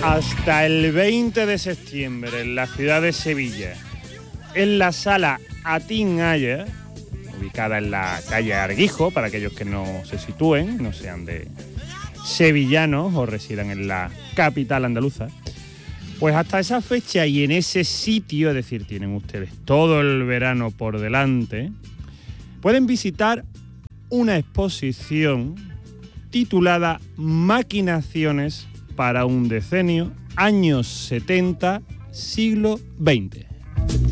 Hasta el 20 de septiembre en la ciudad de Sevilla, en la sala Atin Ayer, ubicada en la calle Arguijo, para aquellos que no se sitúen, no sean de sevillanos o residan en la capital andaluza, pues hasta esa fecha y en ese sitio, es decir, tienen ustedes todo el verano por delante, pueden visitar una exposición titulada Maquinaciones para un decenio, años 70, siglo XX.